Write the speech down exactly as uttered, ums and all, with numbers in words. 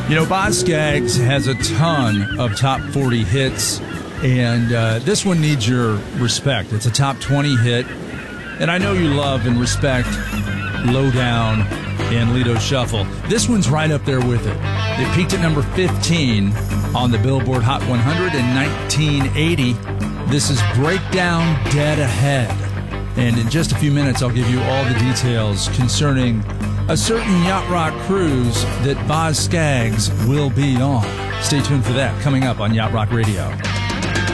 You know, Boz Scaggs has a ton of top forty hits, and uh, this one needs your respect. It's a top twenty hit, and I know you love and respect Lowdown and Lido Shuffle. This one's right up there with it. It peaked at number fifteen on the Billboard Hot one hundred in nineteen eighty. This is Breakdown Dead Ahead. And in just a few minutes, I'll give you all the details concerning a certain yacht rock cruise that Boz Scaggs will be on. Stay tuned for that coming up on Yacht Rock Radio.